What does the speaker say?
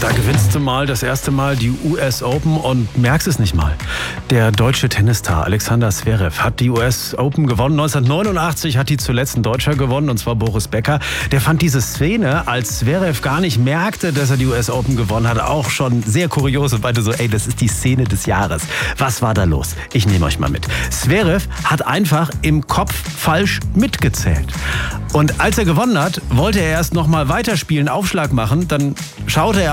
Da gewinnst du mal das erste Mal die US Open und merkst es nicht mal. Der deutsche Tennisstar Alexander Zverev hat die US Open gewonnen. 1989 hat die zuletzt ein Deutscher gewonnen, und zwar Boris Becker. Der fand diese Szene, als Zverev gar nicht merkte, dass er die US Open gewonnen hat, auch schon sehr kurios und meinte so, ey, das ist die Szene des Jahres. Was war da los? Ich nehme euch mal mit. Zverev hat einfach im Kopf falsch mitgezählt. Und als er gewonnen hat, wollte er erst noch mal weiterspielen, Aufschlag machen. Dann schaute er